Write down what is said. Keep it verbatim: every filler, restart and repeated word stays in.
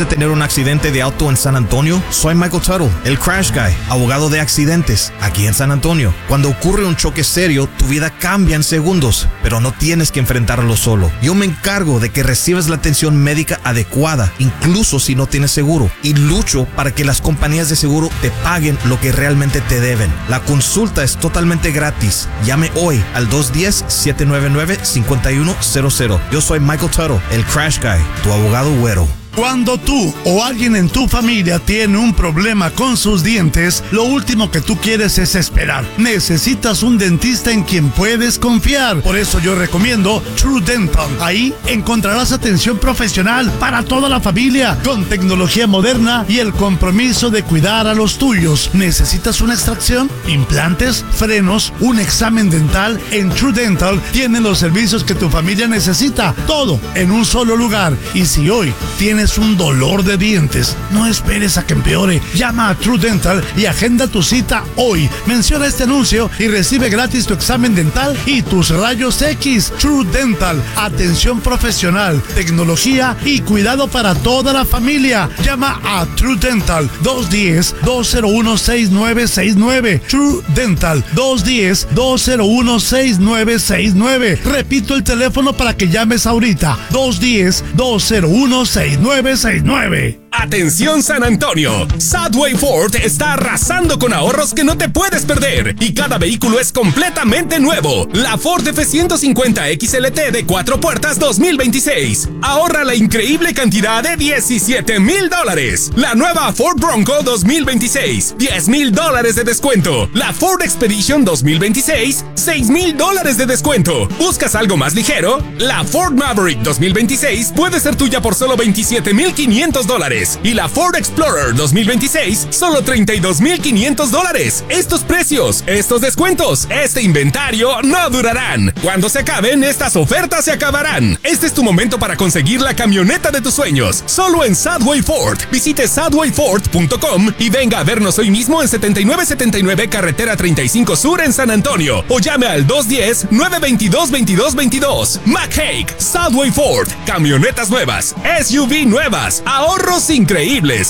de tener un accidente de auto en San Antonio? Soy Michael Tuttle, el Crash Guy, abogado de accidentes, aquí en San Antonio. Cuando ocurre un choque serio, tu vida cambia en segundos, pero no tienes que enfrentarlo solo. Yo me encargo de que recibas la atención médica adecuada, incluso si no tienes seguro, y lucho para que las compañías de seguro te paguen lo que realmente te deben. La consulta es totalmente gratis. Llame hoy al dos uno cero, siete nueve nueve, cinco uno cero cero. Yo soy Michael Tuttle, el Crash Guy, tu abogado güero. Cuando tú o alguien en tu familia tiene un problema con sus dientes, lo último que tú quieres es esperar. Necesitas un dentista en quien puedes confiar. Por eso yo recomiendo True Dental. Ahí encontrarás atención profesional para toda la familia, con tecnología moderna y el compromiso de cuidar a los tuyos. ¿Necesitas una extracción, implantes, frenos, un examen dental? En True Dental tienen los servicios que tu familia necesita, todo en un solo lugar. Y si hoy tienes un dolor de dientes, no esperes a que empeore. Llama a True Dental y agenda tu cita hoy. Menciona este anuncio y recibe gratis tu examen dental y tus rayos X. True Dental, atención profesional, tecnología y cuidado para toda la familia. Llama a True Dental dos uno cero, dos cero uno, seis nueve seis nueve. True Dental dos uno cero, dos cero uno, seis nueve seis nueve. Repito el teléfono para que llames ahorita: dos uno cero, dos cero uno, seis nueve seis nueve. Atención San Antonio, Sadway Ford está arrasando con ahorros que no te puedes perder y cada vehículo es completamente nuevo. La Ford F ciento cincuenta X L T de cuatro puertas dos mil veintiséis. Ahorra la increíble cantidad de diecisiete mil dólares. La nueva Ford Bronco dos mil veintiséis, diez mil dólares de descuento. La Ford Expedition dos mil veintiséis, seis mil dólares de descuento. ¿Buscas algo más ligero? La Ford Maverick dos mil veintiséis puede ser tuya por solo veintisiete mil quinientos dólares. Y la Ford Explorer dos mil veintiséis, solo treinta y dos mil quinientos dólares. Estos precios, estos descuentos, este inventario no durarán. Cuando se acaben, estas ofertas se acabarán. Este es tu momento para conseguir la camioneta de tus sueños, solo en Sadway Ford. Visite sadway ford punto com y venga a vernos hoy mismo en setenta y nueve setenta y nueve Carretera treinta y cinco Sur en San Antonio. O llame al dos uno cero, nueve dos dos, veintidós veintidós. McHake, Sadway Ford. Camionetas nuevas, S U V nuevas, ahorros increíbles.